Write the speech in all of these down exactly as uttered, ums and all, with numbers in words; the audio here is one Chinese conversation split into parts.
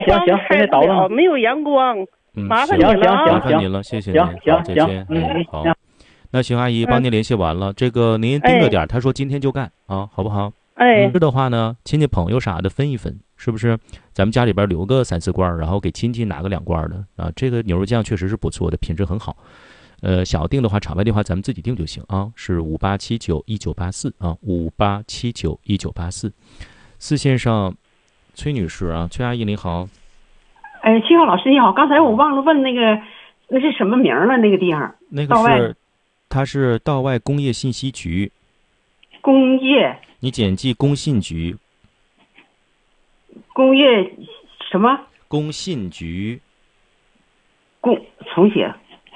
行行，现在倒了， 没有阳光， 嗯， 麻烦你了， 麻烦您了，谢谢您， 行行再见。 嗯， 好。那行，阿姨帮您联系完了，这个您盯着点，他说今天就干啊，好不好？ 哎， 是的话呢，亲戚朋友啥的分一分，是不是？咱们家里边留个三四罐，然后给亲戚拿个两罐的啊。这个牛肉酱确实是不错的，品质很好。呃，想要订的话，场外电话咱们自己订就行啊，是五八七九一九八四啊，五八七九一九八四。四线上，崔女士啊，崔阿姨您好。 哎，七号老师你好，刚才我忘了问那个那是什么名了？那个地方？ 那个是，它是道外工业信息局。 工业。 你简记工信局。 工业什么？ 工信局。 工重写。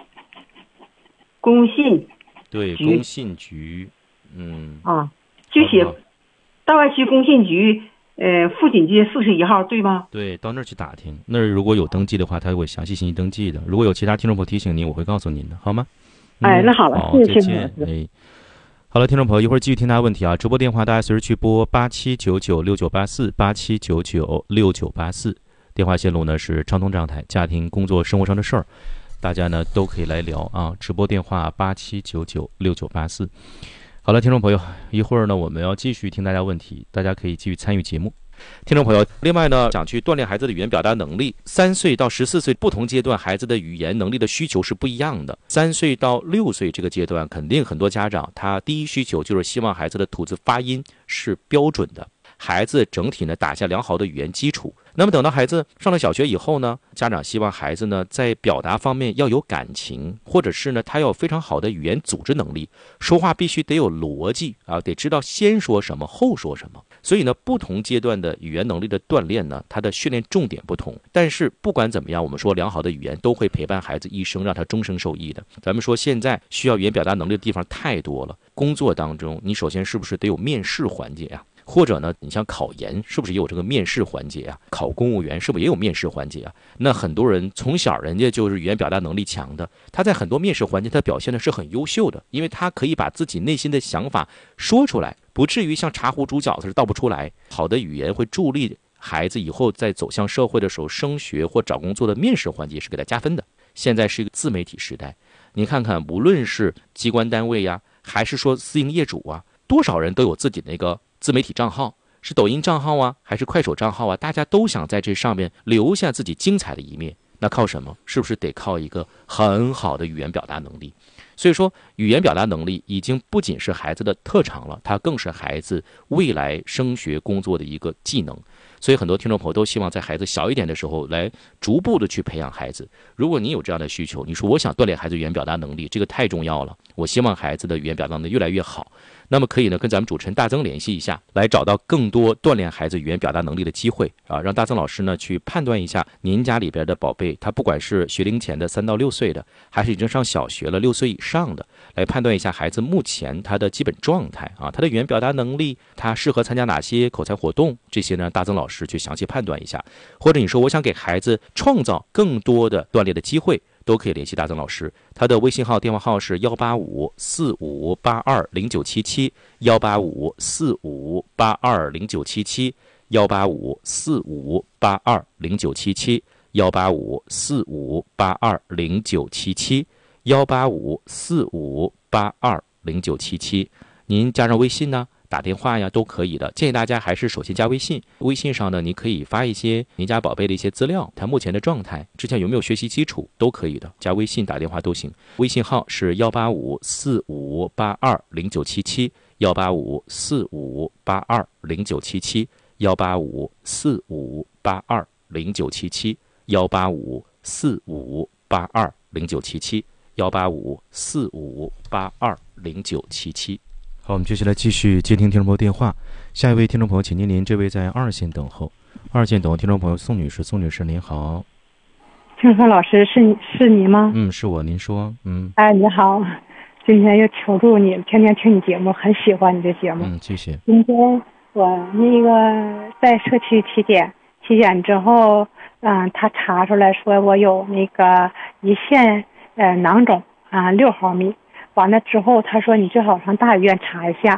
工信。 对，工信局。嗯。 啊，就写道外区工信局，呃，富锦街四十一号，对吗？ 对，到那儿去打听，那儿如果有登记的话，他会详细信息登记的。如果有其他听众朋友提醒您，我会告诉您的，好吗？ 嗯、哎，那好了， 好， 谢谢再见。哎。好了，听众朋友，一会儿继续听大家问题啊！直播电话大家随时去拨八七九九六九八四八七九九六九八四，电话线路呢是畅通账台，家庭、工作、生活上的事儿，大家呢都可以来聊啊！直播电话八七九九六九八四。好了，听众朋友，一会儿呢我们要继续听大家问题，大家可以继续参与节目。听众朋友，另外呢，想去锻炼孩子的语言表达能力，三岁到十四岁不同阶段孩子的语言能力的需求是不一样的。三岁到六岁这个阶段，肯定很多家长他第一需求就是希望孩子的吐字发音是标准的，孩子整体呢打下良好的语言基础。那么等到孩子上了小学以后呢，家长希望孩子呢在表达方面要有感情，或者是呢他要有非常好的语言组织能力，说话必须得有逻辑啊，得知道先说什么后说什么。所以呢，不同阶段的语言能力的锻炼呢，它的训练重点不同。但是不管怎么样，我们说良好的语言都会陪伴孩子一生，让他终生受益的。咱们说现在需要语言表达能力的地方太多了，工作当中你首先是不是得有面试环节啊？或者呢，你像考研是不是也有这个面试环节啊？考公务员是不是也有面试环节啊？那很多人从小人家就是语言表达能力强的，他在很多面试环节他表现的是很优秀的，因为他可以把自己内心的想法说出来，不至于像茶壶煮饺子倒不出来。好的语言会助力孩子以后在走向社会的时候，升学或找工作的面试环节是给他加分的。现在是一个自媒体时代，你看看无论是机关单位呀，还是说私营业主啊，多少人都有自己那个自媒体账号，是抖音账号啊，还是快手账号啊，大家都想在这上面留下自己精彩的一面。那靠什么？是不是得靠一个很好的语言表达能力？所以说语言表达能力已经不仅是孩子的特长了，它更是孩子未来升学工作的一个技能。所以很多听众朋友都希望在孩子小一点的时候来逐步的去培养孩子。如果你有这样的需求，你说我想锻炼孩子语言表达能力，这个太重要了，我希望孩子的语言表达能力越来越好，那么可以呢跟咱们主持人大曾联系一下，来找到更多锻炼孩子语言表达能力的机会啊，让大曾老师呢去判断一下您家里边的宝贝，他不管是学龄前的三到六岁的，还是已经上小学了六岁以上的，来判断一下孩子目前他的基本状态啊，他的语言表达能力，他适合参加哪些口才活动，这些呢大曾老师去详细判断一下。或者你说我想给孩子创造更多的锻炼的机会，都可以联系大曾老师，他的微信号电话号是幺八五四五八二零九七七，幺八五四五八二零九七七，幺八五四五八二零九七七，幺八五四五八二零九七七，幺八五四五八二零九七七。您加上微信呢，打电话呀都可以的，建议大家还是首先加微信。微信上呢，你可以发一些您家宝贝的一些资料，他目前的状态，之前有没有学习基础，都可以的。加微信、打电话都行。微信号是幺八五四五八二零九七七，幺八五四五八二零九七七，幺八五四五八二零九七七，幺八五四五八二零九七七，幺八五四五八二零九七七。好，我们接下来继续接听听众朋友电话。下一位听众朋友，请您您这位在二线等候。二线等候听众朋友宋女士，宋女士您好。 听说老师是是你吗？ 嗯，是我，您说。嗯。 哎，你好，今天又求助你，天天听你节目，很喜欢你的节目。 嗯，谢谢。 今天我那个在社区体检，体检之后，嗯，他查出来说我有那个胰腺呃囊肿啊，六毫米。完了之后，他说你最好上大医院查一下。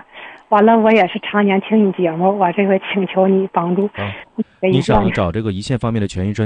完了我也是常年听你节目，我这回请求你帮助。 啊，你想找这个胰腺方面的权益专